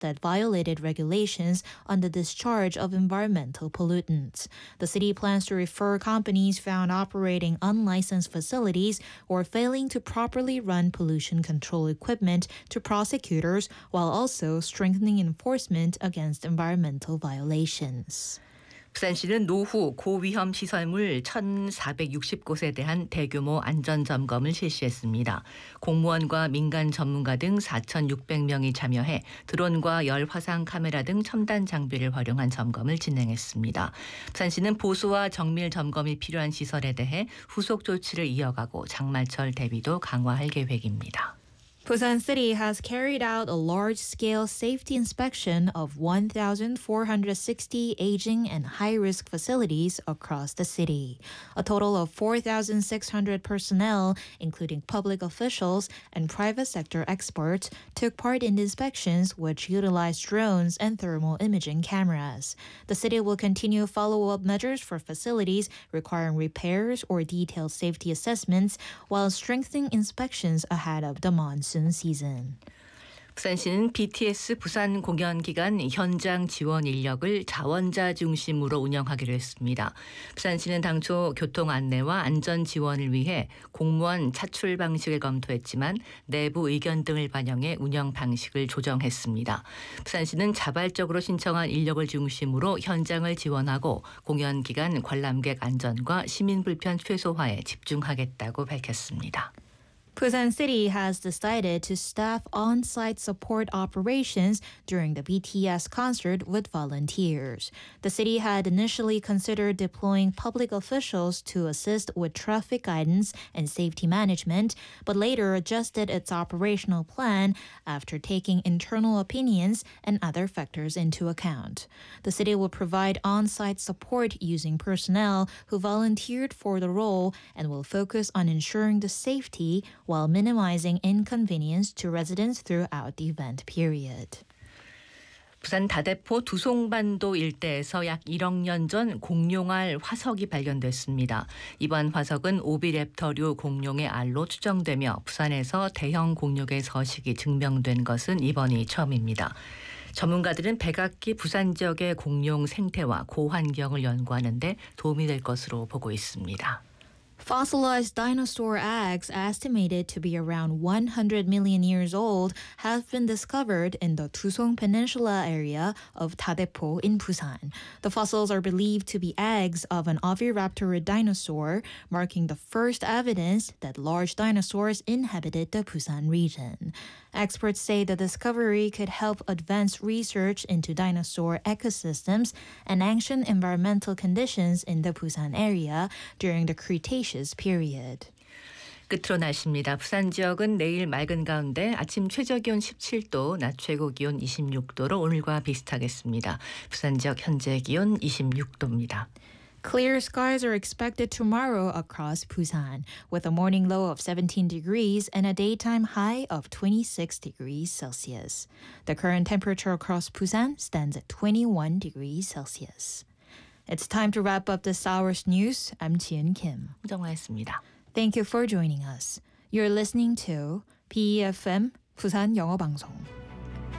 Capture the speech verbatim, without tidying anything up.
that violated regulations on the discharge of environmental pollutants. The city plans to refer companies found operating unlicensed facilities or failing to properly run pollution control equipment to prosecutors while also strengthening enforcement against environmental violations. 부산시는 노후 고위험 시설물 천사백육십 곳에 대한 대규모 안전점검을 실시했습니다. 공무원과 민간 전문가 등 사천육백 명이 참여해 드론과 열화상 카메라 등 첨단 장비를 활용한 점검을 진행했습니다. 부산시는 보수와 정밀 점검이 필요한 시설에 대해 후속 조치를 이어가고 장마철 대비도 강화할 계획입니다. Busan City has carried out a large-scale safety inspection of one thousand four hundred sixty aging and high-risk facilities across the city. A total of four thousand six hundred personnel, including public officials and private sector experts, took part in the inspections, which utilized drones and thermal imaging cameras. The city will continue follow-up measures for facilities requiring repairs or detailed safety assessments while strengthening inspections ahead of the monsoon season. 부산시는 비티에스 부산 공연 기간 현장 지원 인력을 자원자 중심으로 운영하기로 했습니다. 부산시는 당초 교통 안내와 안전 지원을 위해 공무원 차출 방식을 검토했지만 내부 의견 등을 반영해 운영 방식을 조정했습니다. 부산시는 자발적으로 신청한 인력을 중심으로 현장을 지원하고 공연 기간 관람객 안전과 시민 불편 최소화에 집중하겠다고 밝혔습니다. Busan City has decided to staff on-site support operations during the B T S concert with volunteers. The city had initially considered deploying public officials to assist with traffic guidance and safety management, but later adjusted its operational plan after taking internal opinions and other factors into account. The city will provide on-site support using personnel who volunteered for the role and will focus on ensuring the safety while minimizing inconvenience to residents throughout the event period. 부산 다대포 두송반도 일대에서 약 일억 년 전 공룡알 화석이 발견됐습니다. 이번 화석은 오비랩터류 공룡의 알로 추정되며 부산에서 대형 공룡의 서식이 증명된 것은 이번이 처음입니다. 전문가들은 백악기 부산 지역의 공룡 생태와 고환경을 연구하는 데 도움이 될 것으로 보고 있습니다. Fossilized dinosaur eggs estimated to be around one hundred million years old have been discovered in the Tusong Peninsula area of Dadepo in Busan. The fossils are believed to be eggs of an oviraptor dinosaur, marking the first evidence that large dinosaurs inhabited the Busan region. Experts say the discovery could help advance research into dinosaur ecosystems and ancient environmental conditions in the Busan area during the Cretaceous period. 끝으로 날씨입니다. 부산 지역은 내일 맑은 가운데 아침 최저기온 십칠 도, 낮 최고기온 이십육 도로 오늘과 비슷하겠습니다. 부산 지역 현재 기온 이십육 도입니다. Clear skies are expected tomorrow across Busan, with a morning low of seventeen degrees and a daytime high of twenty-six degrees Celsius. The current temperature across Busan stands at twenty-one degrees Celsius. It's time to wrap up this hour's news. I'm Jian Kim. 홍정화였습니다. Thank you for joining us. You're listening to B E F M 부산 영어 방송.